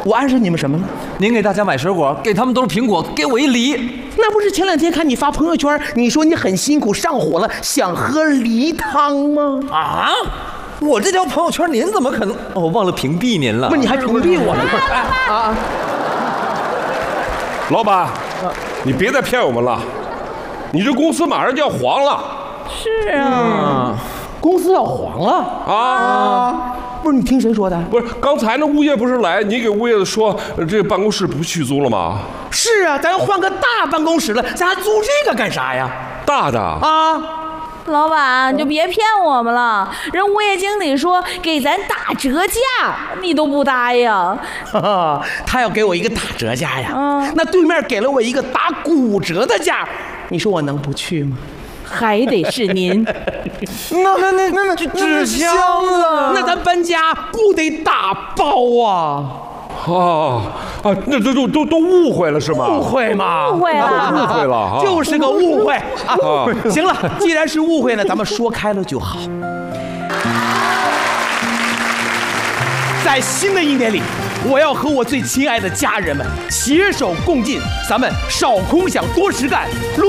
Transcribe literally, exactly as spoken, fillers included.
我暗示你们什么呢？ 您给大家买水果，给他们都是苹果，给我一梨。 那不是前两天看你发朋友圈，你说你很辛苦上火了，想喝梨汤吗？ 啊！我这条朋友圈您怎么可能？哦，我忘了屏蔽您了。 不是，你还屏蔽我了？啊！ 老板，你别再骗我们了，你这公司马上就要黄了。 是啊， 公司要黄了啊！ 不是，你听谁说的？ 不是，刚才那物业不是来，你给物业说这办公室不续租了吗？ 是啊，咱要换个大办公室了，咱还租这个干啥呀？ 大的啊！ 老板，你就别骗我们了。人物业经理说给咱打折价，你都不答应。 哈哈，他要给我一个打折价呀。 嗯， 那对面给了我一个打骨折的价，你说我能不去吗？ 还得是您。 那那那那那纸箱子，那咱搬家不得打包啊？ 啊啊，那这都都都误会了是吗？ 误会嘛？ 误会了， 误会了啊！ 就是个误会啊！行了，既然是误会呢，咱们说开了就好。在新的一年里，我要和我最亲爱的家人们携手共进，咱们少空想，多实干。